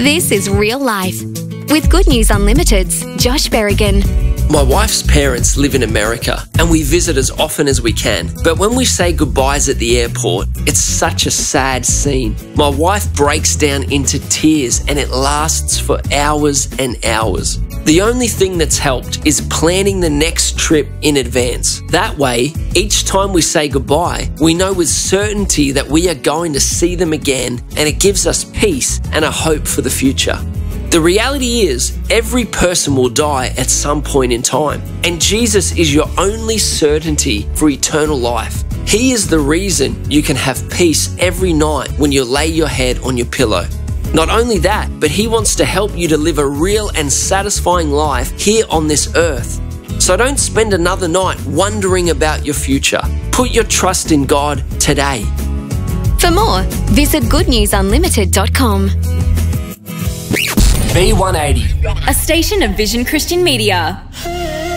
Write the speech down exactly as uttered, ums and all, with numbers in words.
This is Real Life with Good News Unlimited's Josh Berrigan. My wife's parents live in America and we visit as often as we can. But when we say goodbyes at the airport, it's such a sad scene. My wife breaks down into tears and it lasts for hours and hours. The only thing that's helped is planning the next trip in advance. That way, each time we say goodbye, we know with certainty that we are going to see them again, and it gives us peace and a hope for the future. The reality is, every person will die at some point in time, and Jesus is your only certainty for eternal life. He is the reason you can have peace every night when you lay your head on your pillow. Not only that, but He wants to help you to live a real and satisfying life here on this earth. So don't spend another night wondering about your future. Put your trust in God today. For more, visit good news unlimited dot com. B one eighty, a station of Vision Christian Media.